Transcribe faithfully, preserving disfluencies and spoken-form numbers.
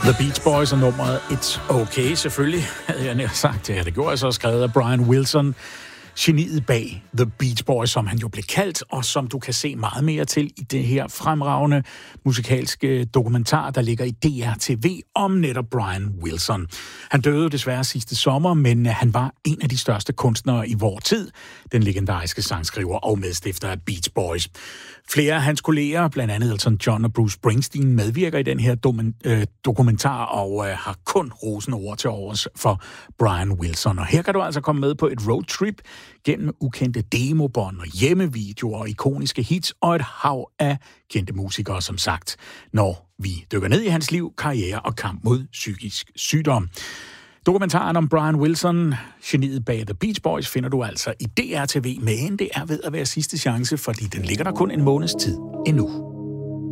The Beach Boys og nummeret It's Okay, selvfølgelig havde jeg nær sagt. Ja, det gjorde jeg så, skrevet af Brian Wilson, geniet bag The Beach Boys, som han jo blev kaldt, og som du kan se meget mere til i det her fremragende musikalske dokumentar, der ligger i D R T V om netop Brian Wilson. Han døde desværre sidste sommer, men han var en af de største kunstnere i vor tid, den legendariske sangskriver og medstifter af Beach Boys. Flere af hans kolleger, blandt andet Elton John og Bruce Springsteen, medvirker i den her dokumentar og øh, har kun rosende ord til overs for Brian Wilson. Og her kan du altså komme med på et roadtrip gennem ukendte demobånd og hjemmevideoer og ikoniske hits og et hav af kendte musikere, som sagt, når vi dykker ned i hans liv, karriere og kamp mod psykisk sygdom. Dokumentaren om Brian Wilson, geniet bag The Beach Boys, finder du altså i D R T V, men det er ved at være sidste chance, fordi den ligger der kun en måneds tid endnu.